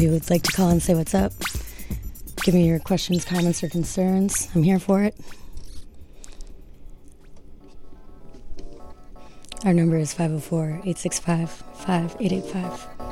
You would like to call and say what's up, give me your questions, comments, or concerns. I'm here for it. Our number is 504-865-5885.